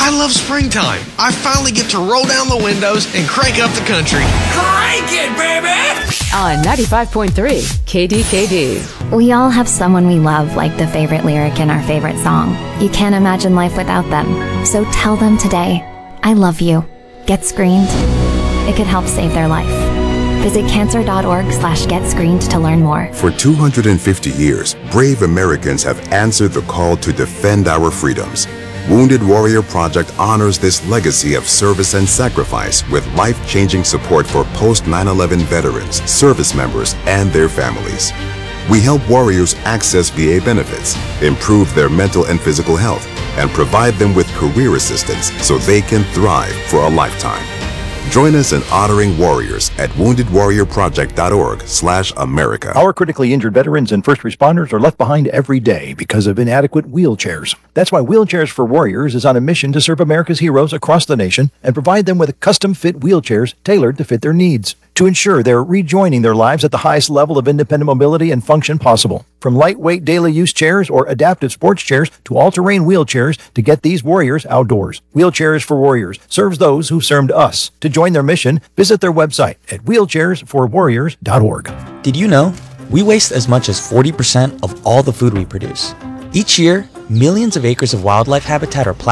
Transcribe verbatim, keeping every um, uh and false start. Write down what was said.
I love springtime. I finally get to roll down the windows and crank up the country. Crank it, baby! On ninety-five point three K D K D. We all have someone we love, like the favorite lyric in our favorite song. You can't imagine life without them. So tell them today, I love you. Get screened. It could help save their life. Visit cancer.org slash get screened to learn more. For two hundred fifty years, brave Americans have answered the call to defend our freedoms. Wounded Warrior Project honors this legacy of service and sacrifice with life-changing support for post nine eleven veterans, service members, and their families. We help warriors access V A benefits, improve their mental and physical health, and provide them with career assistance so they can thrive for a lifetime. Join us in honoring warriors at wounded warrior project dot org slash America. Our critically injured veterans and first responders are left behind every day because of inadequate wheelchairs. That's why Wheelchairs for Warriors is on a mission to serve America's heroes across the nation and provide them with custom-fit wheelchairs tailored to fit their needs, to ensure they're rejoining their lives at the highest level of independent mobility and function possible. From lightweight daily use chairs or adaptive sports chairs to all-terrain wheelchairs to get these warriors outdoors. Wheelchairs for Warriors serves those who served us. To join their mission, visit their website at wheelchairs for warriors dot org. Did you know we waste as much as forty percent of all the food we produce? Each year, millions of acres of wildlife habitat are